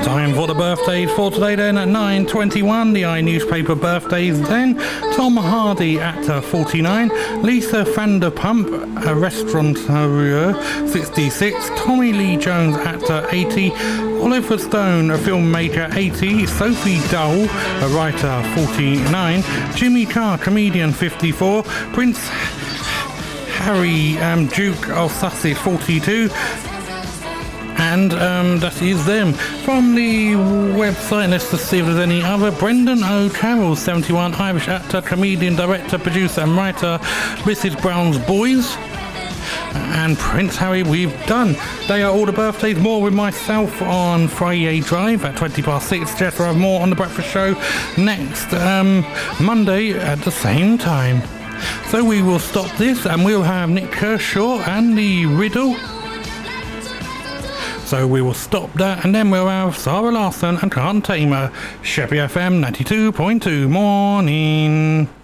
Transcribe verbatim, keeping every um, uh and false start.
Time for the birthdays for today then at nine twenty-one. The iNewspaper birthdays then. Tom Hardy at uh, forty-nine. Lisa Vanderpump, a restaurateur, sixty-six. Tommy Lee Jones at uh, eighty. Oliver Stone, a film major, eighty. Sophie Dull, a writer, forty-nine. Jimmy Carr, comedian, fifty-four. Prince Harry, um, Duke of Sussex, forty-two. And um, that is them. From the website, let's just see if there's any other. Brendan O'Carroll, seventy-one, Irish actor, comedian, director, producer and writer, Missus Brown's Boys. And Prince Harry, we've done. They are all the birthdays. More with myself on Friday Drive at twenty past six. Just will have more on The Breakfast Show next um, Monday at the same time. So we will stop this and we'll have Nick Kershaw and the Riddle. So we will stop that and then we'll have Sarah Larson and Can't Tame Her. Sheppy F M ninety-two point two. Morning.